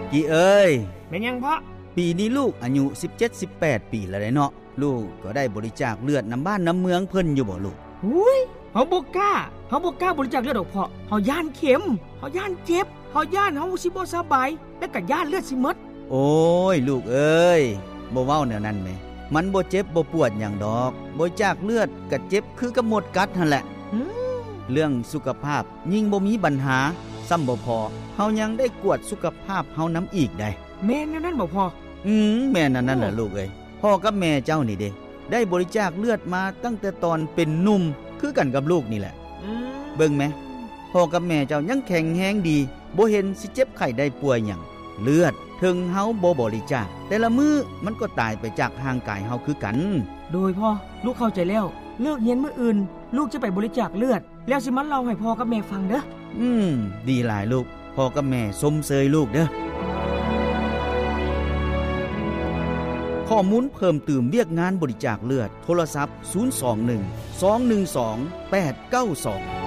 กี่เอ้ยแม่นยังพ่อปีนี้ลูกอายุ17-18 ปีแล้วเนาะลูกก็ได้บริจาคเลือดน้ำบ้านน้ำเมืองเพิ่นอยู่บ่ลูกอุ้ยเฮาบ่กล้าบริจาคเลือดดอกพ่อเฮาย่านเข็มเฮาย่านเจ็บเฮาย่านเฮาสิบ่สบายแล้วก็ย่านเลือดสิหมดโอ้ยลูกเอ้ยบ่เว้าแนวนั้นแหมมันบ่เจ็บบ่ปวดหยังดอกบริจาคเลือดก็เจ็บคือกับหมดกัดหั่นแหละเรื่องสุขภาพยิ่งบ่มีปัญหาซ้ำบ่พอเฮายังได้กวดสุขภาพเฮานำอีกได้แม่นนั่นบ่พ่อแม่นนั่นแหละลูกเอ้ยพ่อกับแม่เจ้านี่เด้ได้บริจาคเลือดมาตั้งแต่ตอนเป็นหนุ่มคือกันกับลูกนี่แหละเบิ่งแม่พ่อกับแม่เจ้ายังแข็งแรงดีบ่เห็นสิเจ็บไข้ได้ป่วยหยังเลือดถึงเฮาบ่บริจาคแต่ละมื้อมันก็ตายไปจากร่างกายเฮาคือกันโดยพ่อลูกเข้าใจแล้วเลิกเรียนมื้ออื่นลูกจะไปบริจาคเลือดแล้วสิมาเล่าให้พ่อกับแม่ฟังเด้อดีหลายลูกพ่อกับแม่สมเสยลูกเด้อข้อมูลเพิ่มเติมเวียกงานบริจาคเลือดโทรศัพท์021 212 892